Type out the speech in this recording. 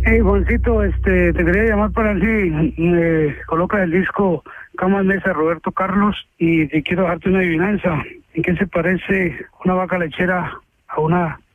Hey, Juancito, te quería llamar para ver si me coloca el disco Camas Mesa Roberto Carlos y te quiero dejarte una adivinanza. ¿En qué se parece una vaca lechera a una